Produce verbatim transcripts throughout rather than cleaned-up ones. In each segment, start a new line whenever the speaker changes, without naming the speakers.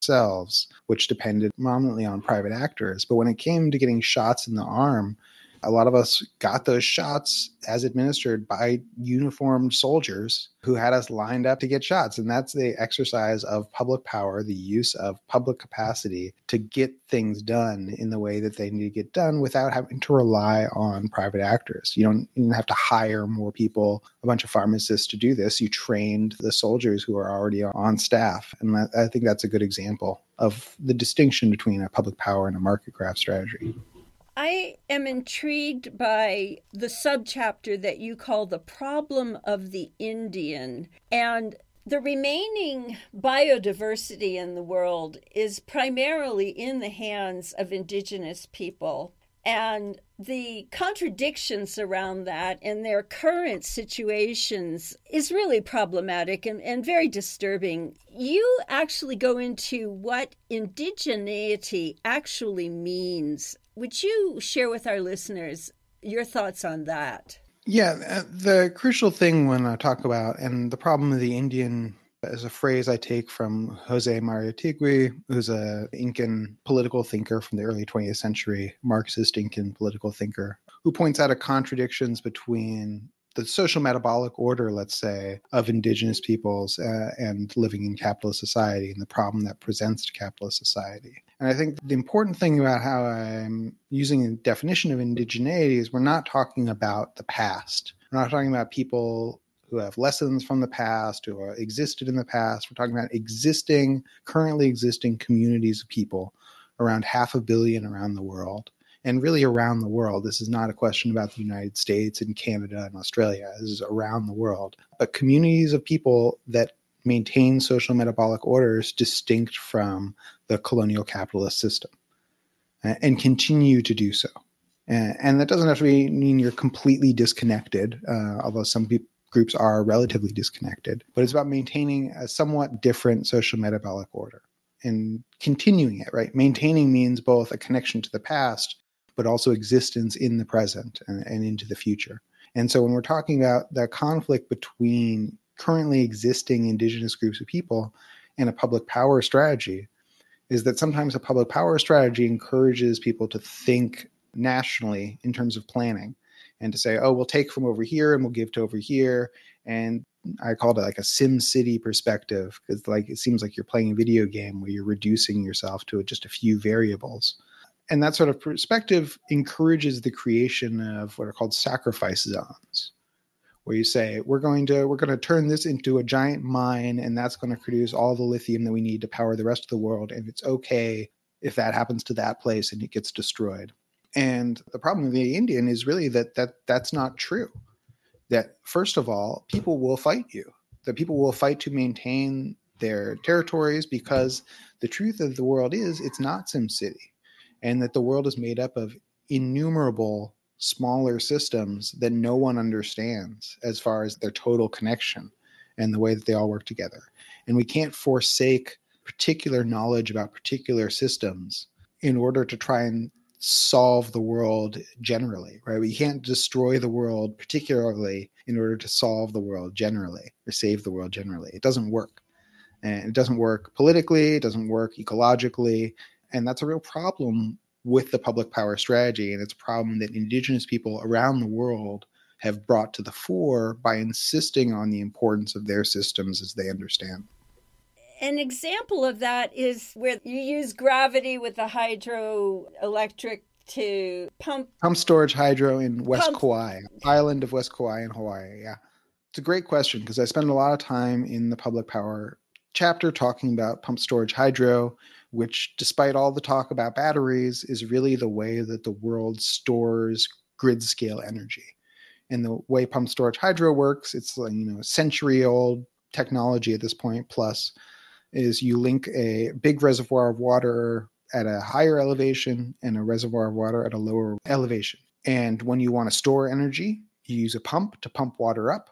themselves, which depended prominently on private actors. But when it came to getting shots in the arm, a lot of us got those shots as administered by uniformed soldiers who had us lined up to get shots. And that's the exercise of public power, the use of public capacity to get things done in the way that they need to get done without having to rely on private actors. You don't even have to hire more people, a bunch of pharmacists to do this. You trained the soldiers who are already on staff. And I think that's a good example of the distinction between a public power and a market craft strategy.
I am intrigued by the subchapter that you call the problem of the Indian. And the remaining biodiversity in the world is primarily in the hands of indigenous people. And the contradictions around that and their current situations is really problematic and, and very disturbing. You actually go into what indigeneity actually means. Would you share with our listeners your thoughts on that?
Yeah, the crucial thing when I talk about, and the problem of the Indian is a phrase I take from Jose Maria Tigui, who's an Incan political thinker from the early twentieth century, Marxist Incan political thinker, who points out a contradictions between the social metabolic order, let's say, of indigenous peoples uh, and living in capitalist society and the problem that presents to capitalist society. And I think the important thing about how I'm using the definition of indigeneity is we're not talking about the past. We're not talking about people who have lessons from the past, who are existed in the past. We're talking about existing, currently existing communities of people, around half a billion around the world. And really around the world. This is not a question about the United States and Canada and Australia. This is around the world. But communities of people that maintain social metabolic orders distinct from the colonial capitalist system and continue to do so. And that doesn't have to mean you're completely disconnected, uh, although some people groups are relatively disconnected, but it's about maintaining a somewhat different social metabolic order and continuing it, right? Maintaining means both a connection to the past, but also existence in the present and, and into the future. And so when we're talking about the conflict between currently existing indigenous groups of people and a public power strategy, is that sometimes a public power strategy encourages people to think nationally in terms of planning and to say, oh, we'll take from over here and we'll give to over here. And I called it like a Sim City perspective, because like it seems like you're playing a video game where you're reducing yourself to just a few variables. And that sort of perspective encourages the creation of what are called sacrifice zones, where you say, we're going to we're going to turn this into a giant mine, and that's going to produce all the lithium that we need to power the rest of the world. And it's okay if that happens to that place and it gets destroyed. And the problem with the Indian is really that that that's not true. That first of all, people will fight you. That people will fight to maintain their territories, because the truth of the world is it's not SimCity. And that the world is made up of innumerable smaller systems that no one understands as far as their total connection and the way that they all work together. And we can't forsake particular knowledge about particular systems in order to try and solve the world generally, right? We can't destroy the world particularly in order to solve the world generally or save the world generally. It doesn't work. And it doesn't work politically, it doesn't work ecologically. And that's a real problem with the public power strategy. And it's a problem that indigenous people around the world have brought to the fore by insisting on the importance of their systems as they understand.
An example of that is where you use gravity with the hydroelectric to pump...
Pump storage hydro in West
Pump.
Kauai, island of West Kauai in Hawaii, yeah. It's a great question because I spend a lot of time in the public power chapter talking about pump storage hydro, which despite all the talk about batteries is really the way that the world stores grid scale energy. And the way pump storage hydro works, it's like, you know, a century old technology at this point, plus is you link a big reservoir of water at a higher elevation and a reservoir of water at a lower elevation. And when you want to store energy, you use a pump to pump water up.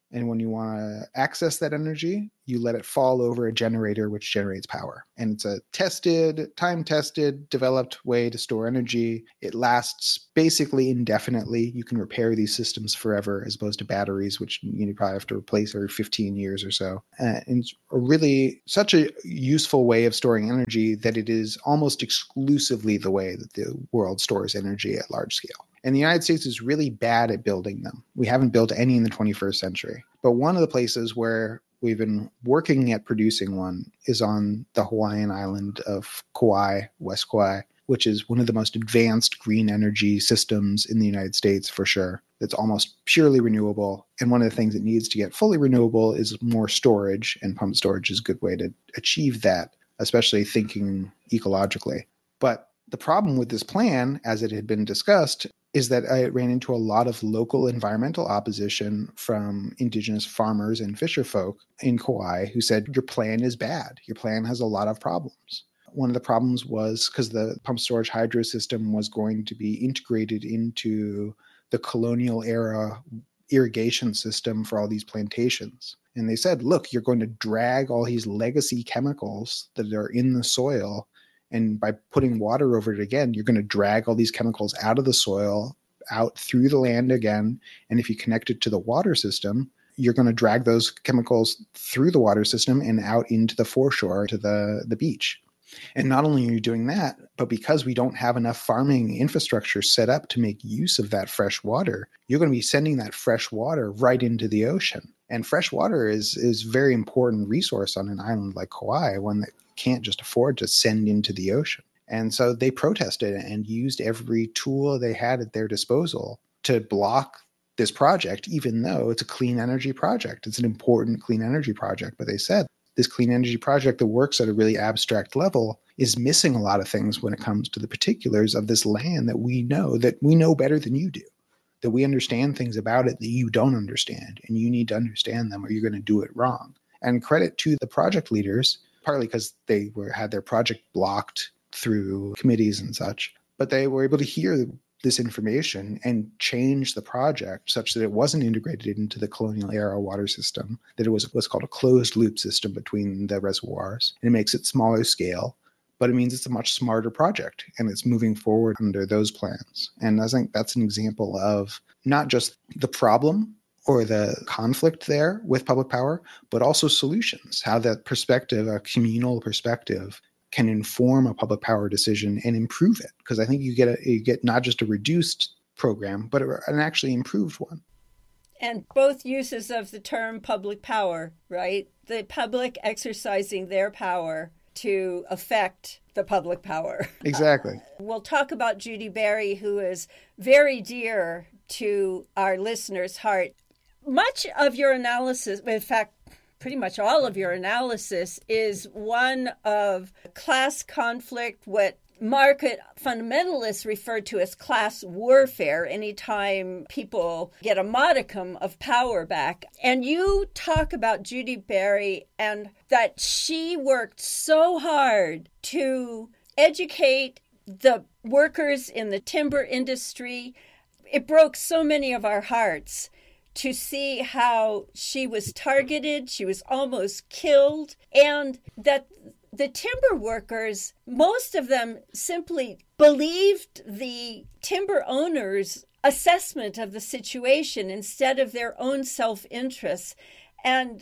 And when you want to access that energy, you let it fall over a generator, which generates power. And it's a tested, time-tested, developed way to store energy. It lasts basically indefinitely. You can repair these systems forever, as opposed to batteries, which you probably have to replace every fifteen years or so. Uh, and it's really such a useful way of storing energy that it is almost exclusively the way that the world stores energy at large scale. And the United States is really bad at building them. We haven't built any in the twenty-first century. But one of the places where we've been working at producing one is on the Hawaiian island of Kauai, West Kauai, which is one of the most advanced green energy systems in the United States for sure. It's almost purely renewable. And one of the things it needs to get fully renewable is more storage, and pumped storage is a good way to achieve that, especially thinking ecologically. But the problem with this plan, as it had been discussed, is that I ran into a lot of local environmental opposition from indigenous farmers and fisherfolk in Kauai who said, your plan is bad. Your plan has a lot of problems. One of the problems was because the pump storage hydro system was going to be integrated into the colonial era irrigation system for all these plantations. And they said, look, you're going to drag all these legacy chemicals that are in the soil, and by putting water over it again, you're going to drag all these chemicals out of the soil, out through the land again. And if you connect it to the water system, you're going to drag those chemicals through the water system and out into the foreshore, to the, the beach. And not only are you doing that, but because we don't have enough farming infrastructure set up to make use of that fresh water, you're going to be sending that fresh water right into the ocean. And fresh water is is a very important resource on an island like Kauai, one that can't just afford to send into the ocean. And so they protested and used every tool they had at their disposal to block this project, even though it's a clean energy project. It's an important clean energy project. But they said this clean energy project that works at a really abstract level is missing a lot of things when it comes to the particulars of this land that we know, that we know better than you do, that we understand things about it that you don't understand, and you need to understand them or you're going to do it wrong. And credit to the project leaders, partly because they were had their project blocked through committees and such, but they were able to hear this information and change the project such that it wasn't integrated into the colonial era water system, that it was what's called a closed loop system between the reservoirs. And it makes it smaller scale, but it means it's a much smarter project, and it's moving forward under those plans. And I think that's an example of not just the problem or the conflict there with public power, but also solutions, how that perspective, a communal perspective, can inform a public power decision and improve it. Because I think you get a, you get not just a reduced program, but an actually improved one.
And both uses of the term public power, right? The public exercising their power to affect the public power.
Exactly.
We'll talk about Judy Berry, who is very dear to our listeners' heart. Much of your analysis, in fact, pretty much all of your analysis, is one of class conflict, what market fundamentalists refer to as class warfare, anytime people get a modicum of power back. And you talk about Judy Berry and that she worked so hard to educate the workers in the timber industry. It broke so many of our hearts to see how she was targeted, she was almost killed, and that the timber workers, most of them simply believed the timber owners' assessment of the situation instead of their own self-interest. And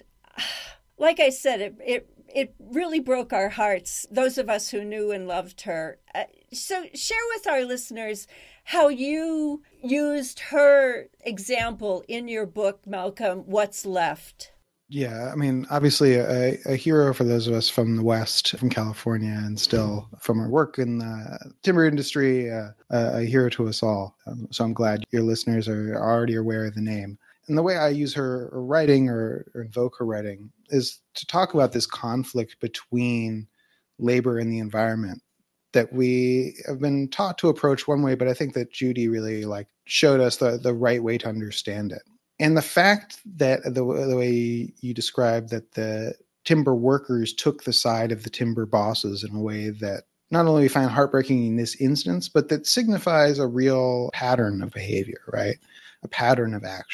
like I said, it, it it really broke our hearts, those of us who knew and loved her. Uh, so share with our listeners how you used her example in your book, Malcolm, What's Left?
Yeah, I mean, obviously a, a hero for those of us from the West, from California, and still from our work in the timber industry, uh, a hero to us all. Um, so I'm glad your listeners are already aware of the name. And the way I use her writing or, or invoke her writing is to talk about this conflict between labor and the environment that we have been taught to approach one way, but I think that Judy really like showed us the, the right way to understand it. And the fact that the, the way you described that the timber workers took the side of the timber bosses in a way that not only we find heartbreaking in this instance, but that signifies a real pattern of behavior, right? A pattern of action.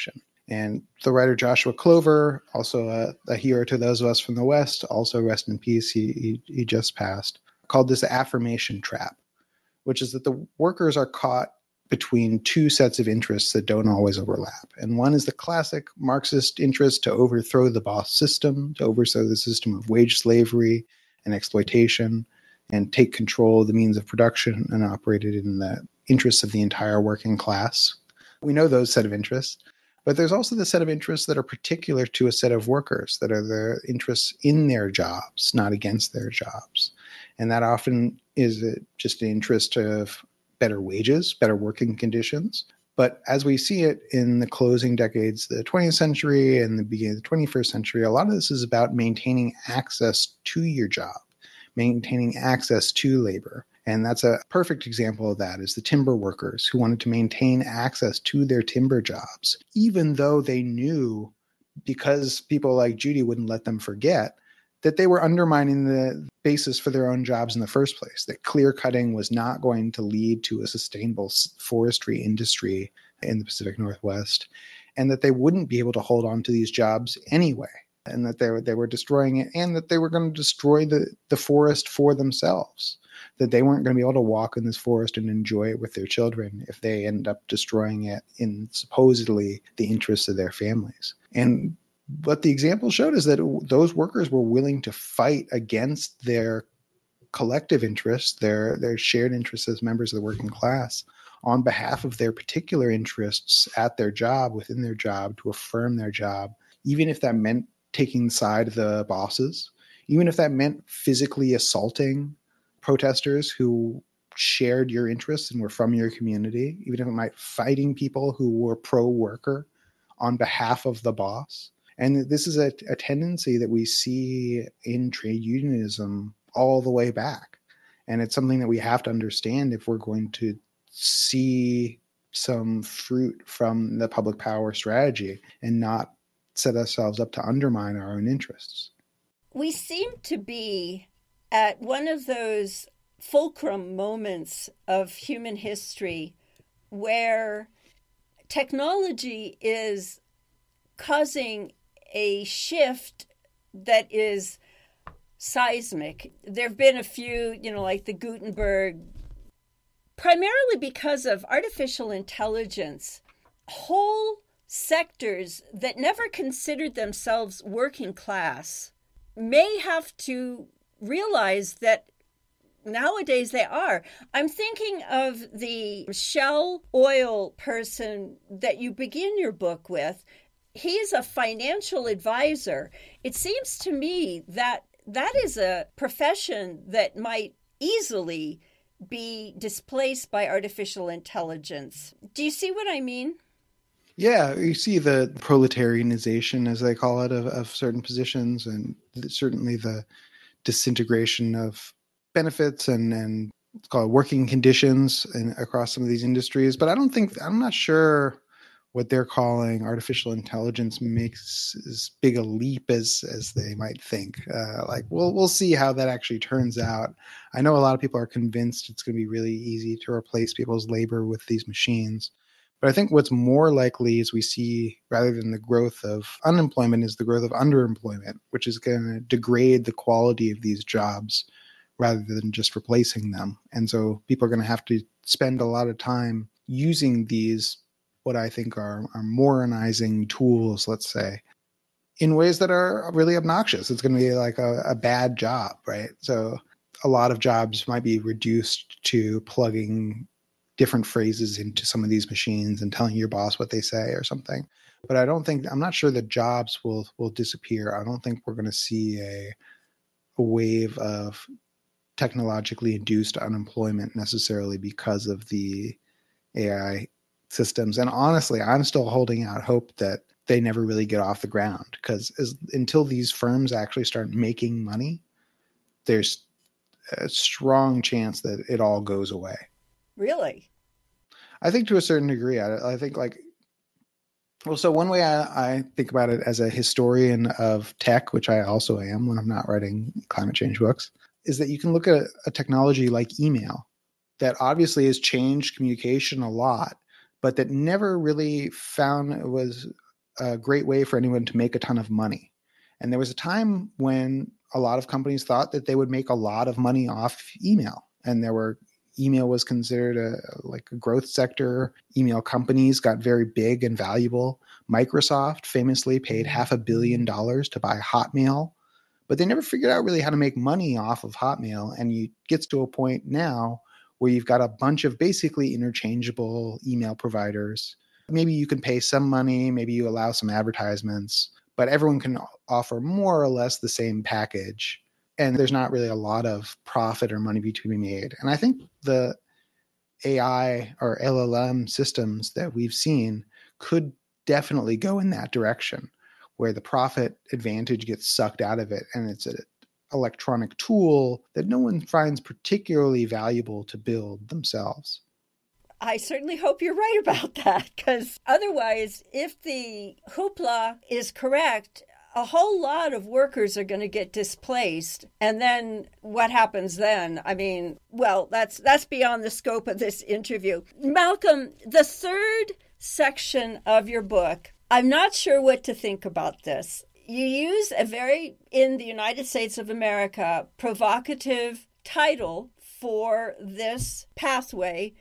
And the writer Joshua Clover, also a, a hero to those of us from the West, also rest in peace, he, he, he just passed, called this the affirmation trap, which is that the workers are caught between two sets of interests that don't always overlap. And one is the classic Marxist interest to overthrow the boss system, to overthrow the system of wage slavery and exploitation, and take control of the means of production and operate it in the interests of the entire working class. We know those set of interests, but there's also the set of interests that are particular to a set of workers, that are their interests in their jobs, not against their jobs. And that often is just an interest of better wages, better working conditions. But as we see it in the closing decades of the twentieth century and the beginning of the twenty-first century, a lot of this is about maintaining access to your job, maintaining access to labor. And that's a perfect example of that is the timber workers who wanted to maintain access to their timber jobs, even though they knew, because people like Judy wouldn't let them forget, that they were undermining the basis for their own jobs in the first place, that clear cutting was not going to lead to a sustainable forestry industry in the Pacific Northwest, and that they wouldn't be able to hold on to these jobs anyway, and that they were, they were destroying it, and that they were going to destroy the, the forest for themselves, that they weren't going to be able to walk in this forest and enjoy it with their children if they end up destroying it in supposedly the interests of their families. And what the example showed is that those workers were willing to fight against their collective interests, their, their shared interests as members of the working class, on behalf of their particular interests at their job, within their job, to affirm their job, even if that meant taking the side of the bosses, even if that meant physically assaulting protesters who shared your interests and were from your community, even if it meant fighting people who were pro-worker on behalf of the boss. And this is a, a tendency that we see in trade unionism all the way back. And it's something that we have to understand if we're going to see some fruit from the public power strategy and not set ourselves up to undermine our own interests.
We seem to be at one of those fulcrum moments of human history where technology is causing a shift that is seismic. There have been a few, you know, like the Gutenberg, primarily because of artificial intelligence. Whole sectors that never considered themselves working class may have to realize that nowadays they are. I'm thinking of the Shell oil person that you begin your book with. He's a financial advisor. It seems to me that that is a profession that might easily be displaced by artificial intelligence. Do you see what I mean?
Yeah, you see the proletarianization, as they call it, of, of certain positions, and certainly the disintegration of benefits and, and it's called working conditions in, across some of these industries. But I don't think, I'm not sure what they're calling artificial intelligence makes as big a leap as as they might think. Uh, like we'll we'll see how that actually turns out. I know a lot of people are convinced it's going to be really easy to replace people's labor with these machines. But I think what's more likely is we see, rather than the growth of unemployment, is the growth of underemployment, which is going to degrade the quality of these jobs rather than just replacing them. And so people are going to have to spend a lot of time using these, what I think are, are moralizing tools, let's say, in ways that are really obnoxious. It's going to be like a, a bad job, right? So a lot of jobs might be reduced to plugging different phrases into some of these machines and telling your boss what they say or something. But I don't think, I'm not sure that jobs will, will disappear. I don't think we're going to see a, a wave of technologically induced unemployment necessarily because of the A I systems. And honestly, I'm still holding out hope that they never really get off the ground, because as, until these firms actually start making money, there's a strong chance that it all goes away.
Really?
I think to a certain degree. I, I think like, well, so one way I, I think about it as a historian of tech, which I also am when I'm not writing climate change books, is that you can look at a, a technology like email that obviously has changed communication a lot, but that never really found was a great way for anyone to make a ton of money. And there was a time when a lot of companies thought that they would make a lot of money off email. And there were email was considered a like a growth sector. Email companies got very big and valuable. Microsoft famously paid half a billion dollars to buy Hotmail, but they never figured out really how to make money off of Hotmail. And it gets to a point now where you've got a bunch of basically interchangeable email providers. Maybe you can pay some money, maybe you allow some advertisements, but everyone can offer more or less the same package. And there's not really a lot of profit or money to be made. And I think the A I or L L M systems that we've seen could definitely go in that direction, where the profit advantage gets sucked out of it. And it's an electronic tool that no one finds particularly valuable to build themselves.
I certainly hope you're right about that, because otherwise, if the hoopla is correct, a whole lot of workers are going to get displaced. And then what happens then? I mean, well, that's that's beyond the scope of this interview. Malcolm, the third section of your book, I'm not sure what to think about this. You use a very, in the United States of America, provocative title for this pathway,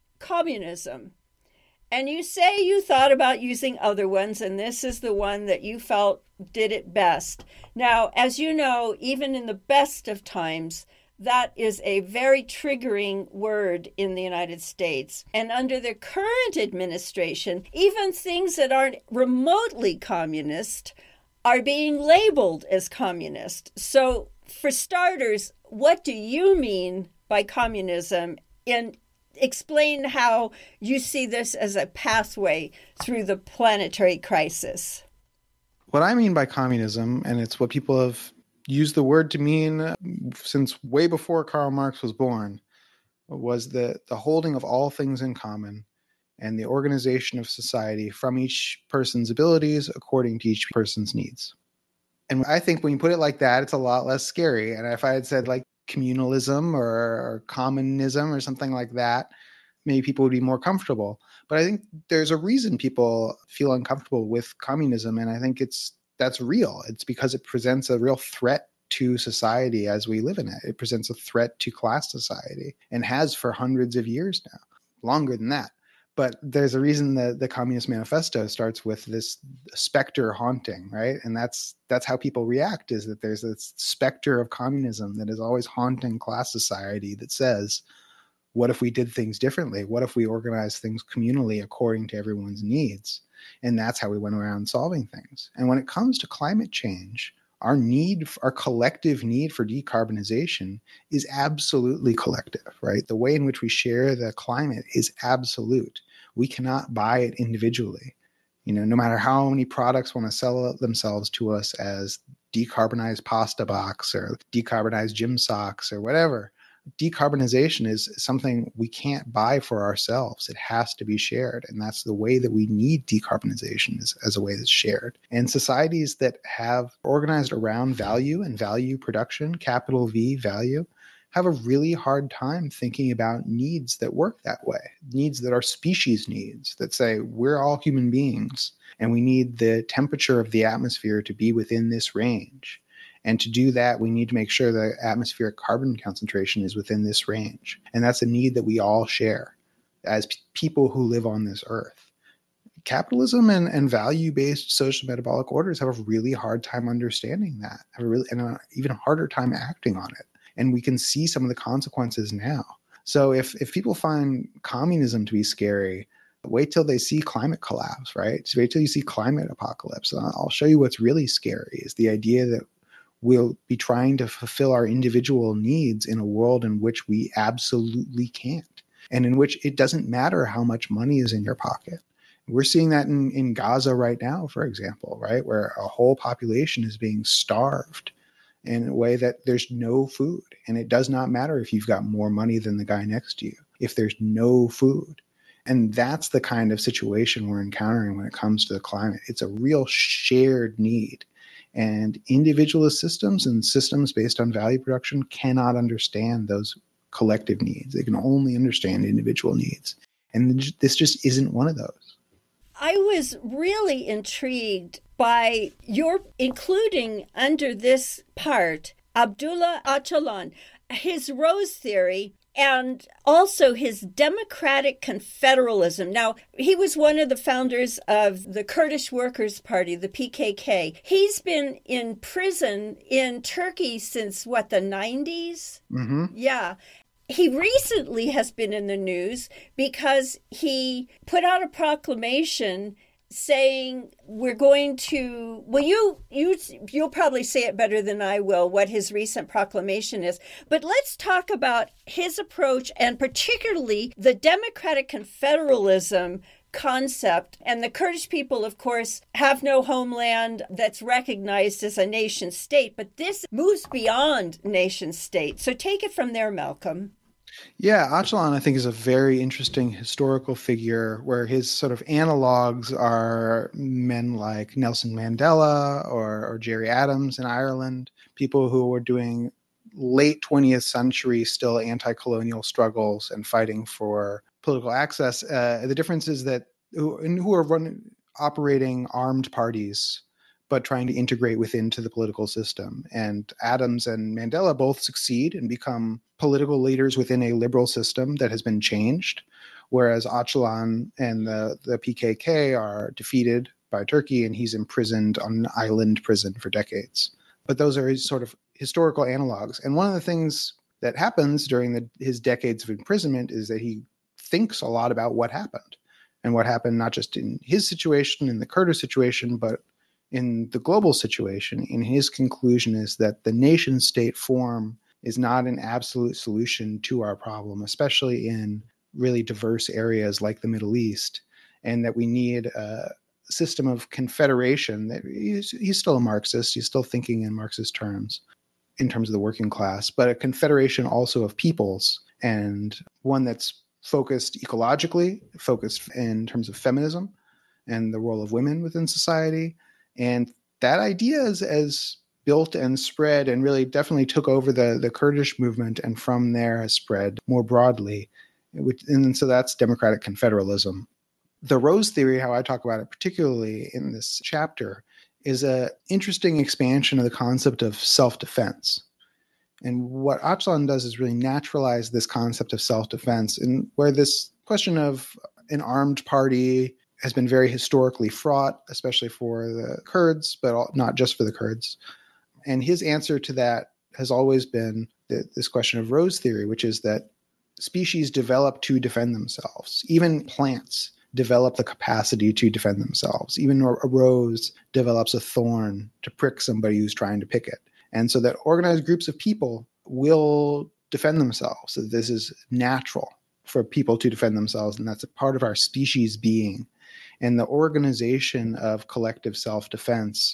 communism. And you say you thought about using other ones, and this is the one that you felt did it best. Now, as you know, even in the best of times, that is a very triggering word in the United States. And under the current administration, even things that aren't remotely communist are being labeled as communist. So, for starters, what do you mean by communism? And explain how you see this as a pathway through the planetary crisis.
What I mean by communism, and it's what people have used the word to mean since way before Karl Marx was born, was the, the holding of all things in common and the organization of society from each person's abilities according to each person's needs. And I think when you put it like that, it's a lot less scary. And if I had said like communalism or, or communism or something like that, maybe people would be more comfortable. But I think there's a reason people feel uncomfortable with communism. And I think it's that's real. It's because it presents a real threat to society as we live in it. It presents a threat to class society and has for hundreds of years now, longer than that. But there's a reason that the Communist Manifesto starts with this specter haunting, right? And that's that's how people react, is that there's this specter of communism that is always haunting class society that says, what if we did things differently? What if we organized things communally according to everyone's needs? And that's how we went around solving things. And when it comes to climate change, our need, our collective need for decarbonization is absolutely collective, right? The way in which we share the climate is absolute. We cannot buy it individually. You know, no matter how many products want to sell themselves to us as decarbonized pasta box or decarbonized gym socks or whatever, decarbonization is something we can't buy for ourselves. It has to be shared. And that's the way that we need decarbonization, is as a way that's shared. And societies that have organized around value and value production, capital V value, have a really hard time thinking about needs that work that way. Needs that are species needs, that say we're all human beings and we need the temperature of the atmosphere to be within this range. And to do that, we need to make sure the atmospheric carbon concentration is within this range. And that's a need that we all share as p- people who live on this earth. Capitalism and, and value-based social metabolic orders have a really hard time understanding that, have a really, and an even harder time acting on it. And we can see some of the consequences now. So if, if people find communism to be scary, wait till they see climate collapse, right? So wait till you see climate apocalypse. I'll show you what's really scary, is the idea that we'll be trying to fulfill our individual needs in a world in which we absolutely can't, and in which it doesn't matter how much money is in your pocket. We're seeing that in, in Gaza right now, for example, right? Where a whole population is being starved in a way that there's no food. And it does not matter if you've got more money than the guy next to you, if there's no food. And that's the kind of situation we're encountering when it comes to the climate. It's a real shared need. And individualist systems and systems based on value production cannot understand those collective needs. They can only understand individual needs. And this just isn't one of those.
I was really intrigued by your including under this part Abdullah Öcalan, his Rose Theory, and also his democratic confederalism. Now, he was one of the founders of the Kurdish Workers' Party, the P K K. He's been in prison in Turkey since, what, the nineties?
Mm-hmm.
Yeah. He recently has been in the news because he put out a proclamation saying we're going to, well, you, you, you'll probably say it better than I will, what his recent proclamation is. But let's talk about his approach and particularly the democratic confederalism concept. And the Kurdish people, of course, have no homeland that's recognized as a nation state, but this moves beyond nation state. So take it from there, Malcolm.
Yeah, Öcalan, I think, is a very interesting historical figure where his sort of analogs are men like Nelson Mandela or, or Gerry Adams in Ireland, people who were doing late twentieth century still anti-colonial struggles and fighting for political access. Uh, the difference is that who, who are run, operating armed parties but trying to integrate within to the political system. And Adams and Mandela both succeed and become political leaders within a liberal system that has been changed, whereas Öcalan and the, the P K K are defeated by Turkey and he's imprisoned on an island prison for decades. But those are his sort of historical analogs. And one of the things that happens during the, his decades of imprisonment is that he thinks a lot about what happened and what happened not just in his situation, in the Kurdish situation, but in the global situation. And his conclusion is that the nation state form is not an absolute solution to our problem, especially in really diverse areas like the Middle East, and that we need a system of confederation. That he's, he's still a Marxist, he's still thinking in Marxist terms, in terms of the working class, but a confederation also of peoples, and one that's focused ecologically, focused in terms of feminism and the role of women within society. And that idea is as built and spread and really definitely took over the, the Kurdish movement, and from there has spread more broadly. And so that's democratic confederalism. The Rose Theory, how I talk about it particularly in this chapter, is an interesting expansion of the concept of self-defense. And what Öcalan does is really naturalize this concept of self-defense, and where this question of an armed party has been very historically fraught, especially for the Kurds, but not just for the Kurds. And his answer to that has always been the, this question of Rose Theory, which is that species develop to defend themselves. Even plants develop the capacity to defend themselves. Even a rose develops a thorn to prick somebody who's trying to pick it. And so that organized groups of people will defend themselves. So this is natural for people to defend themselves, and that's a part of our species being. And the organization of collective self-defense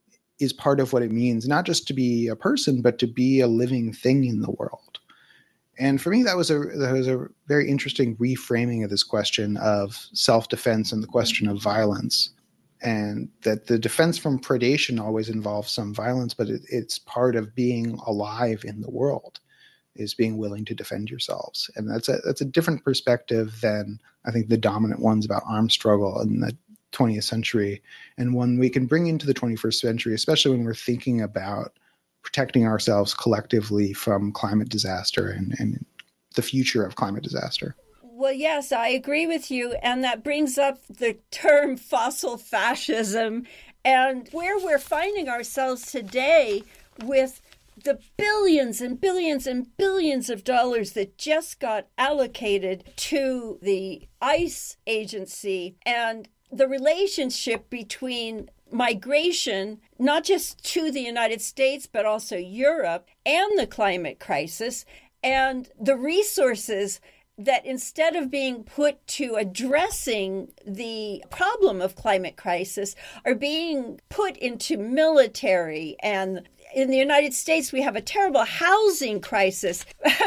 is part of what it means, not just to be a person, but to be a living thing in the world. And for me, that was a that was a very interesting reframing of this question of self-defense and the question of violence. And that the defense from predation always involves some violence, but it, it's part of being alive in the world, is being willing to defend yourselves. And that's a that's a different perspective than I think the dominant ones about armed struggle in the twentieth century, and one we can bring into the twenty-first century, especially when we're thinking about protecting ourselves collectively from climate disaster and, and the future of climate disaster.
Well, yes, I agree with you. And that brings up the term fossil fascism, and where we're finding ourselves today with the billions and billions and billions of dollars that just got allocated to the ICE agency, and the relationship between migration, not just to the United States, but also Europe, and the climate crisis, and the resources that instead of being put to addressing the problem of climate crisis are being put into military. And in the United States, we have a terrible housing crisis,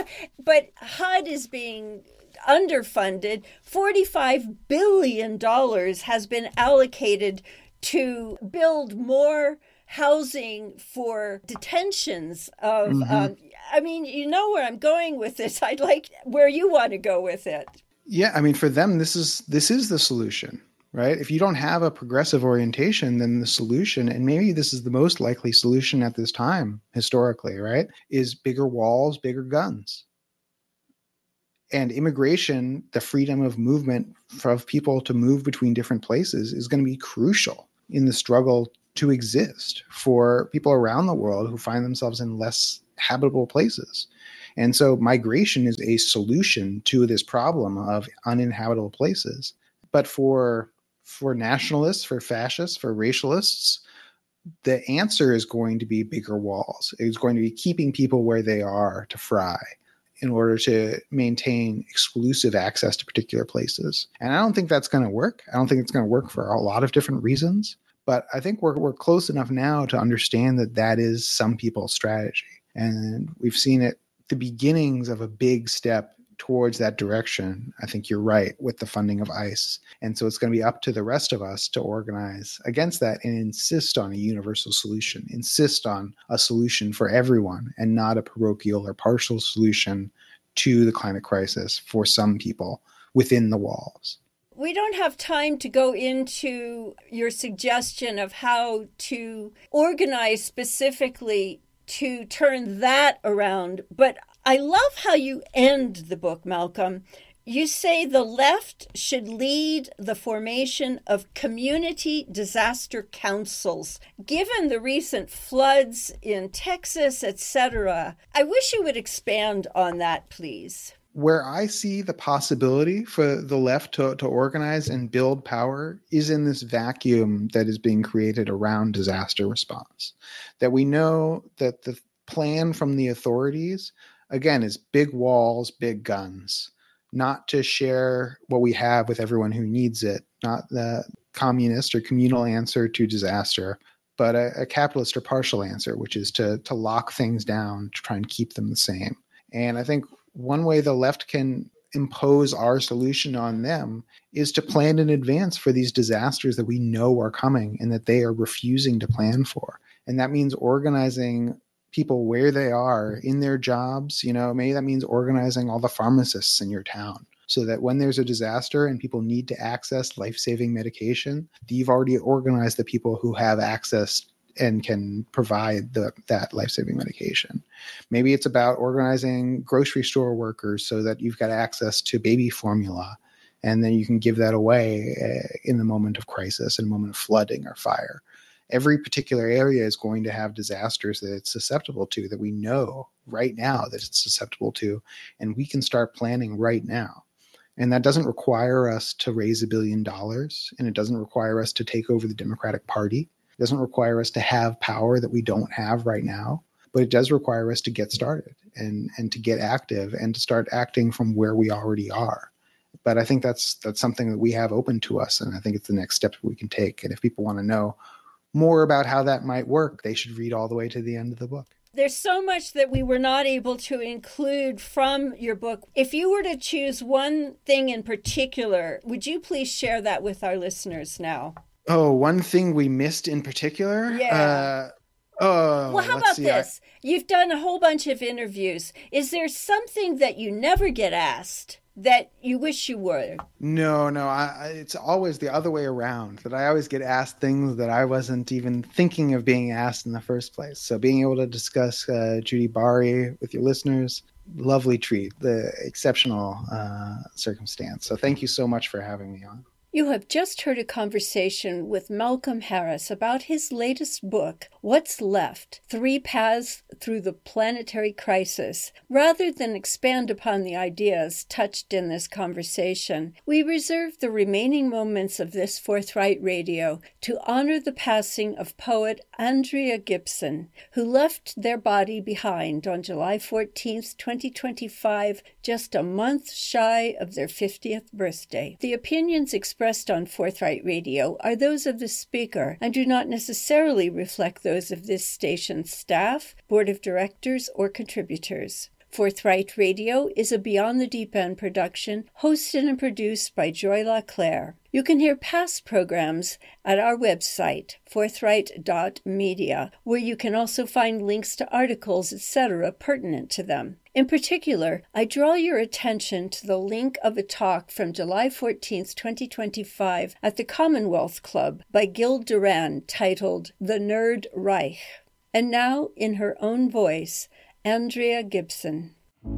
but H U D is being underfunded. forty-five billion dollars has been allocated to build more housing for detentions of, mm-hmm. um, I mean, you know where I'm going with this. I'd like where you want to go with it.
Yeah, I mean, for them, this is this is the solution. right? If you don't have a progressive orientation, then the solution, and maybe this is the most likely solution at this time historically, right, is bigger walls, bigger guns. And immigration, the freedom of movement of people to move between different places, is going to be crucial in the struggle to exist for people around the world who find themselves in less habitable places. And so migration is a solution to this problem of uninhabitable places. But for for nationalists, for fascists, for racialists, the answer is going to be bigger walls. It's going to be keeping people where they are to fry in order to maintain exclusive access to particular places. And I don't think that's going to work. I don't think it's going to work for a lot of different reasons. But I think we're we're close enough now to understand that that is some people's strategy. And we've seen it, the beginnings of a big step towards that direction. I think you're right with the funding of ICE. And so it's going to be up to the rest of us to organize against that and insist on a universal solution, insist on a solution for everyone and not a parochial or partial solution to the climate crisis for some people within the walls.
We don't have time to go into your suggestion of how to organize specifically to turn that around, but I love how you end the book, Malcolm. You say the left should lead the formation of community disaster councils. Given the recent floods in Texas, et cetera, I wish you would expand on that, please.
Where I see the possibility for the left to, to organize and build power is in this vacuum that is being created around disaster response. That we know that the plan from the authorities, again, is big walls, big guns, not to share what we have with everyone who needs it, not the communist or communal answer to disaster, but a, a capitalist or partial answer, which is to, to lock things down, to try and keep them the same. And I think one way the left can impose our solution on them is to plan in advance for these disasters that we know are coming and that they are refusing to plan for. And that means organizing people where they are in their jobs. You know, maybe that means organizing all the pharmacists in your town so that when there's a disaster and people need to access life-saving medication, you've already organized the people who have access and can provide the, that life-saving medication. Maybe it's about organizing grocery store workers so that you've got access to baby formula, and then you can give that away uh, in the moment of crisis, in a moment of flooding or fire. Every particular area is going to have disasters that it's susceptible to, that we know right now that it's susceptible to, and we can start planning right now. And that doesn't require us to raise a billion dollars, and it doesn't require us to take over the Democratic Party. It doesn't require us to have power that we don't have right now, but it does require us to get started and, and to get active and to start acting from where we already are. But I think that's that's something that we have open to us, and I think it's the next step we can take. And if people want to know more about how that might work, they should read all the way to the end of the book.
There's so much that we were not able to include from your book. If you were to choose one thing in particular, would you please share that with our listeners now?
Oh, one thing we missed in particular?
Yeah.
Uh, oh,
well, how
let's
about
see,
this? I... You've done a whole bunch of interviews. Is there something that you never get asked that you wish you were?
No, no. I, it's always the other way around, that I always get asked things that I wasn't even thinking of being asked in the first place. So being able to discuss uh, Judy Bari with your listeners, lovely treat, the exceptional uh, circumstance. So thank you so much for having me on.
You have just heard a conversation with Malcolm Harris about his latest book, What's Left? Three Paths Through the Planetary Crisis. Rather than expand upon the ideas touched in this conversation, we reserve the remaining moments of this Forthright Radio to honor the passing of poet Andrea Gibson, who left their body behind on July fourteenth, twenty twenty-five, just a month shy of their fiftieth birthday. The opinions expressed Expressed on Forthright Radio are those of the speaker and do not necessarily reflect those of this station's staff, board of directors, or contributors. Forthright Radio is a Beyond the Deep End production, hosted and produced by Joy LaClaire. You can hear past programs at our website, forthright dot media, where you can also find links to articles, et cetera, pertinent to them. In particular, I draw your attention to the link of a talk from July fourteenth, twenty twenty-five at the Commonwealth Club by Gil Duran titled The Nerd Reich. And now, in her own voice, Andrea Gibson.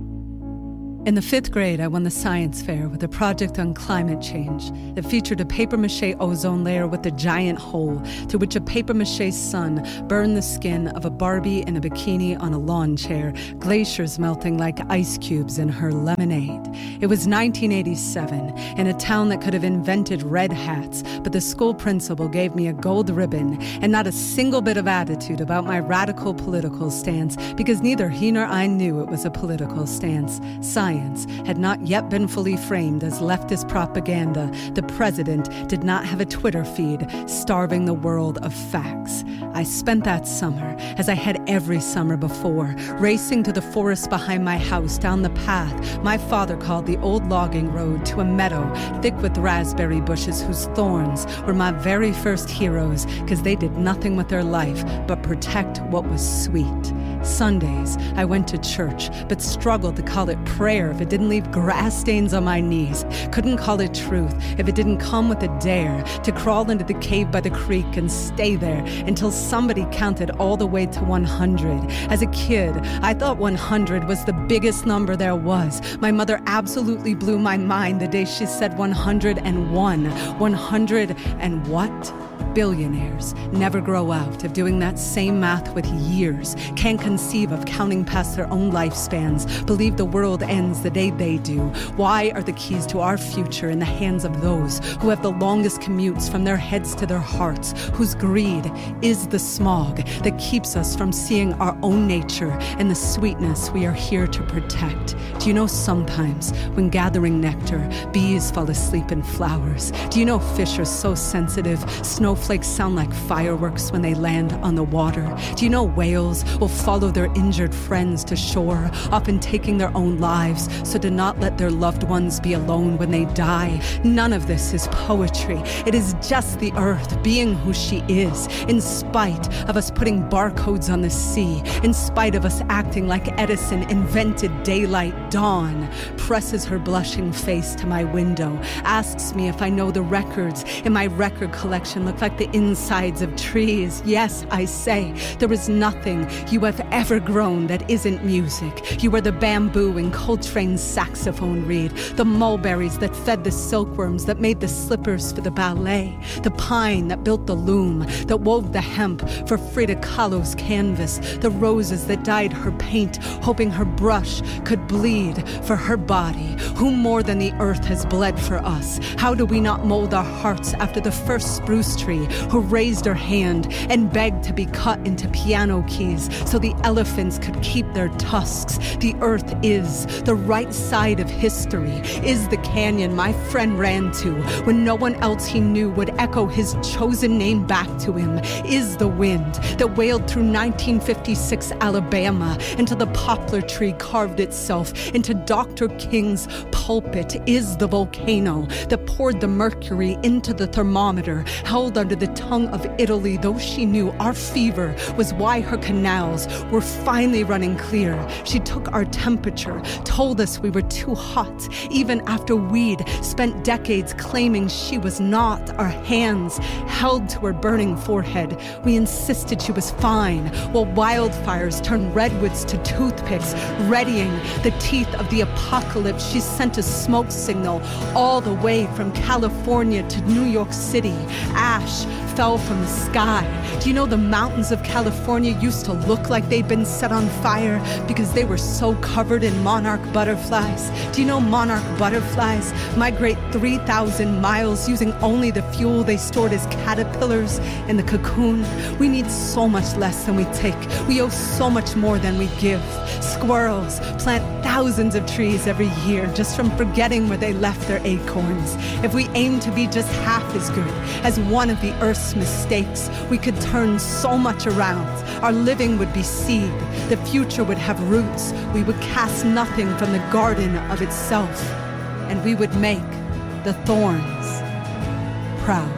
In the fifth grade, I won the science fair with a project on climate change that featured a papier-mâché ozone layer with a giant hole through which a papier-mâché sun burned the skin of a Barbie in a bikini on a lawn chair, glaciers melting like ice cubes in her lemonade. It was nineteen eighty-seven, in a town that could have invented red hats, but the school principal gave me a gold ribbon and not a single bit of attitude about my radical political stance, because neither he nor I knew it was a political stance. Science had not yet been fully framed as leftist propaganda. The president did not have a Twitter feed starving the world of facts. I spent that summer, as I had every summer before, racing to the forest behind my house down the path my father called the old logging road to a meadow thick with raspberry bushes whose thorns were my very first heroes, because they did nothing with their life but protect what was sweet. Sundays, I went to church, but struggled to call it prayer if it didn't leave grass stains on my knees. Couldn't call it truth if it didn't come with a dare to crawl into the cave by the creek and stay there until somebody counted all the way to one hundred. As a kid, I thought one hundred was the biggest number there was. My mother absolutely blew my mind the day she said one hundred one. one hundred and what? Billionaires never grow out of doing that same math with years, can't conceive of counting past their own lifespans, believe the world ends the day they do. Why are the keys to our future in the hands of those who have the longest commutes from their heads to their hearts, whose greed is the smog that keeps us from seeing our own nature and the sweetness we are here to protect? Do you know sometimes when gathering nectar, bees fall asleep in flowers? Do you know fish are so sensitive, snowflakes sound like fireworks when they land on the water? Do you know whales will follow their injured friends to shore, often taking their own lives so to not let their loved ones be alone when they die? None of this is poetry. It is just the earth being who she is, in spite of us putting barcodes on the sea, in spite of us acting like Edison invented daylight. Dawn presses her blushing face to my window, asks me if I know the records in my record collection look like the insides of trees. Yes, I say, there is nothing you have ever grown that isn't music. You are the bamboo in Coltrane's saxophone reed, the mulberries that fed the silkworms that made the slippers for the ballet, the pine that built the loom, that wove the hemp for Frida Kahlo's canvas, the roses that dyed her paint, hoping her brush could bleed for her body. Who more than the earth has bled for us? How do we not mold our hearts after the first spruce tree who raised her hand and begged to be cut into piano keys so the elephants could keep their tusks? The earth is the right side of history, is the canyon my friend ran to when no one else he knew would echo his chosen name back to him, is the wind that wailed through nineteen fifty-six Alabama until the poplar tree carved itself into Doctor King's pulpit, is the volcano that poured the mercury into the thermometer held under the tongue of Italy, though she knew our fever was why her canals were finally running clear. She took our temperature, told us we were too hot, even after we'd spent decades claiming she was not. Our hands held to her burning forehead. We insisted she was fine, while wildfires turned redwoods to toothpicks, readying the teeth of the apocalypse. She sent a smoke signal all the way from California to New York City. Ash fell from the sky. Do you know the mountains of California used to look like they'd been set on fire because they were so covered in monarch butterflies? Do you know monarch butterflies migrate three thousand miles using only the fuel they stored as caterpillars in the cocoon? We need so much less than we take. We owe so much more than we give. Squirrels plant thousands of trees every year just from forgetting where they left their acorns. If we aim to be just half as good as one of the Earth's mistakes, we could turn so much around. Our living would be seed. The future would have roots. We would cast nothing from the garden of itself. And we would make the thorns proud.